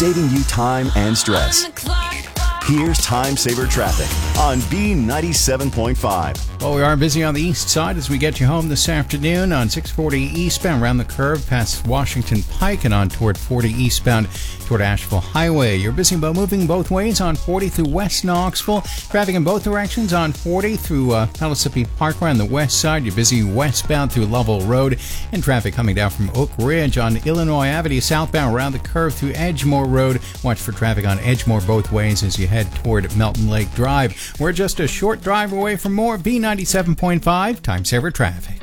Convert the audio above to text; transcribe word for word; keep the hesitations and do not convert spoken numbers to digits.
saving you time and stress. Here's Time Saver Traffic on B ninety-seven point five. Well, we are busy on the east side as we get you home this afternoon on six forty eastbound around the curve past Washington Pike and on toward forty eastbound toward Asheville Highway. You're busy about moving both ways on forty through West Knoxville. Traffic in both directions on forty through uh, Pellissippi Parkway on the west side. You're busy westbound through Lovell Road, and traffic coming down from Oak Ridge on Illinois Avenue southbound around the curve through Edgemore Road. Watch for traffic on Edgemore both ways as you head toward Melton Lake Drive. We're just a short drive away from more B ninety-seven point five Time Saver Traffic.